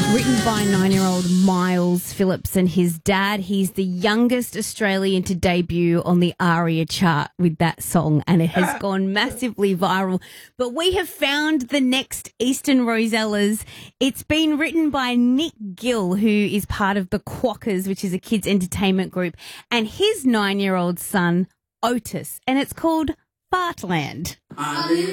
Written by 9-year-old Miles Phillips and his dad. He's the youngest Australian to debut on the ARIA chart with that song, and it has gone massively viral. But we have found the next Eastern Rosellas. It's been written by Nick Gill, who is part of the Quackers, which is a kids' entertainment group, and his 9-year-old son, Otis, and it's called Fartland.